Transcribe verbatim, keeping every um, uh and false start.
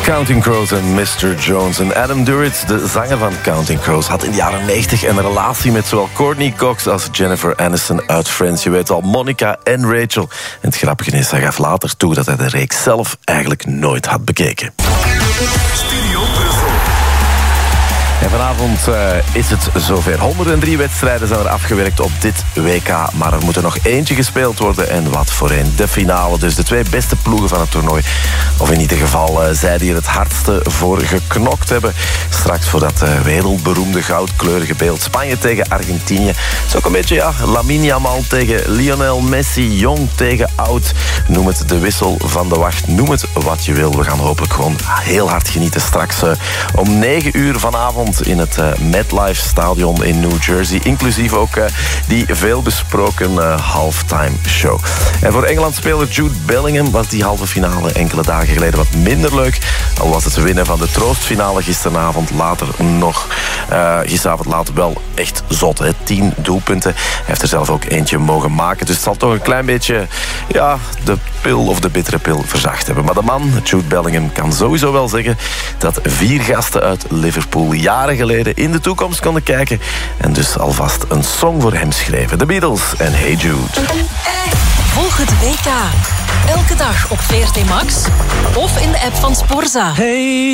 Counting Crows en mister Jones. En Adam Duritz, de zanger van Counting Crows, had in de jaren negentig een relatie met zowel Courtney Cox als Jennifer Aniston uit Friends. Je weet al, Monica en Rachel. En het grappige is, hij gaf later toe dat hij de reeks zelf eigenlijk nooit had bekeken. Studio Brussel. En vanavond uh, is het zover. honderddrie wedstrijden zijn er afgewerkt op dit W K. Maar er moet er nog eentje gespeeld worden. En wat voor een. De finale. Dus de twee beste ploegen van het toernooi. Of in ieder geval uh, zij die er het hardste voor geknokt hebben. Straks voor dat uh, wereldberoemde goudkleurige beeld. Spanje tegen Argentinië. Het is ook een beetje, ja, Lamine Yamal tegen Lionel Messi. Jong tegen oud. Noem het de wissel van de wacht. Noem het wat je wil. We gaan hopelijk gewoon heel hard genieten. Straks uh, om negen uur vanavond in het uh, MetLife Stadion in New Jersey. Inclusief ook uh, die veelbesproken uh, halftime show. En voor Engeland-speler Jude Bellingham was die halve finale enkele dagen geleden wat minder leuk. Al was het winnen van de troostfinale gisteravond later nog. Uh, gisteravond later wel echt zot. Hè? Tien doelpunten. Hij heeft er zelf ook eentje mogen maken. Dus het zal toch een klein beetje, ja, de pil of de bittere pil verzacht hebben. Maar de man, Jude Bellingham, kan sowieso wel zeggen dat vier gasten uit Liverpool jaren geleden in de toekomst konden kijken en dus alvast een song voor hem schreven. The Beatles en Hey Jude. Volg het W K elke dag op V R T Max of in de app van Sporza. Hey